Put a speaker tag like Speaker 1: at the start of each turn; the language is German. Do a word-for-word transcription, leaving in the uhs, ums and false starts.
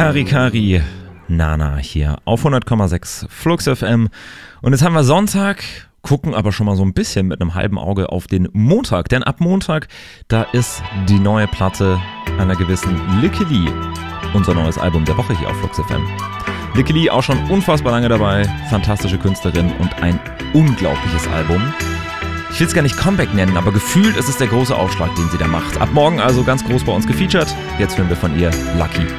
Speaker 1: Kari Kari, Nana hier auf hundert Komma sechs Flux F M. Und jetzt haben wir Sonntag, gucken aber schon mal so ein bisschen mit einem halben Auge auf den Montag. Denn ab Montag, da ist die neue Platte einer gewissen Lykke Li, unser neues Album der Woche hier auf Flux F M. Lykke Li auch schon unfassbar lange dabei, fantastische Künstlerin und ein unglaubliches Album. Ich will es gar nicht Comeback nennen, aber gefühlt ist es der große Aufschlag, den sie da macht. Ab morgen also ganz groß bei uns gefeatured. Jetzt hören wir von ihr Lucky.